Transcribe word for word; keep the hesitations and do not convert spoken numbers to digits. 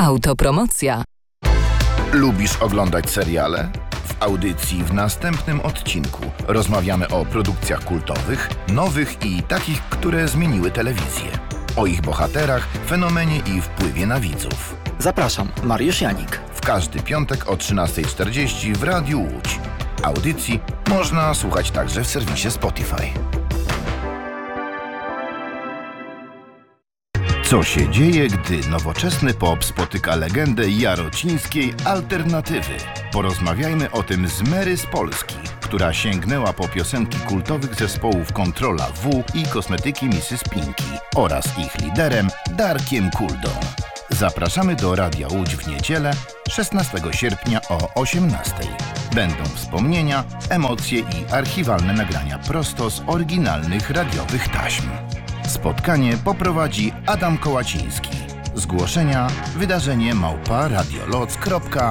Autopromocja. Lubisz oglądać seriale? W audycji w następnym odcinku rozmawiamy o produkcjach kultowych, nowych i takich, które zmieniły telewizję. O ich bohaterach, fenomenie i wpływie na widzów. Zapraszam, Mariusz Janik. W każdy piątek o trzynasta czterdzieści w Radiu Łódź. Audycji można słuchać także w serwisie Spotify. Co się dzieje, gdy nowoczesny pop spotyka legendę jarocińskiej alternatywy? Porozmawiajmy o tym z Mary z Polski, która sięgnęła po piosenki kultowych zespołów Kontrola W i Kosmetyki missus Pinki oraz ich liderem Darkiem Kuldą. Zapraszamy do Radia Łódź w niedzielę, szesnastego sierpnia o osiemnastej. Będą wspomnienia, emocje i archiwalne nagrania prosto z oryginalnych radiowych taśm. Spotkanie poprowadzi Adam Kołaciński. Zgłoszenia wydarzenie małpa radioloc kropka